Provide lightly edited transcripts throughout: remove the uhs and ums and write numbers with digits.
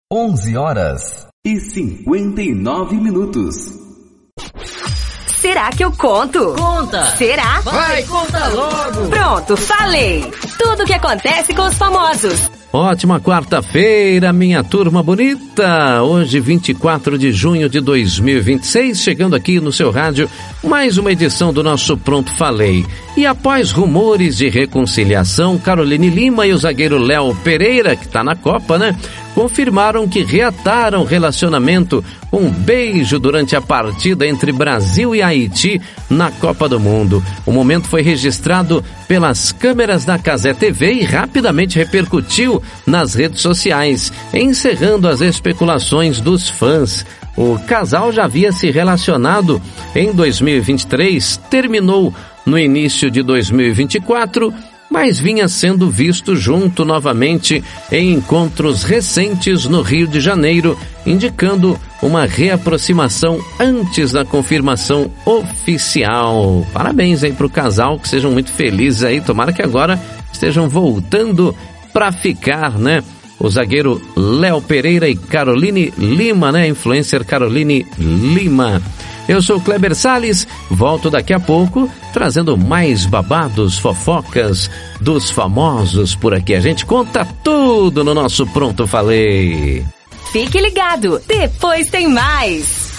11h59. Será que eu conto? Conta! Será? Vai, conta logo! Pronto, falei! Tudo o que acontece com os famosos. Ótima quarta-feira, minha turma bonita! Hoje, 24 de junho de 2026, chegando aqui no seu rádio, mais uma edição do nosso Pronto Falei. E após rumores de reconciliação, Caroline Lima e o zagueiro Léo Pereira, que tá na Copa, né? Confirmaram que reataram o relacionamento com um beijo durante a partida entre Brasil e Haiti na Copa do Mundo. O momento foi registrado pelas câmeras da Cazé TV e rapidamente repercutiu nas redes sociais, encerrando as especulações dos fãs. O casal já havia se relacionado em 2023, terminou no início de 2024, mas vinha sendo visto junto novamente em encontros recentes no Rio de Janeiro, indicando uma reaproximação antes da confirmação oficial. Parabéns aí pro casal, que sejam muito felizes aí, tomara que agora estejam voltando para ficar, né? O zagueiro Léo Pereira e Caroline Lima, né? Influencer Caroline Lima. Eu sou o Kleber Salles, volto daqui a pouco, trazendo mais babados, fofocas dos famosos por aqui. A gente conta tudo no nosso Pronto Falei. Fique ligado, depois tem mais.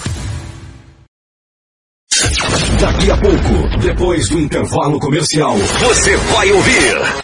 Daqui a pouco, depois do intervalo comercial, você vai ouvir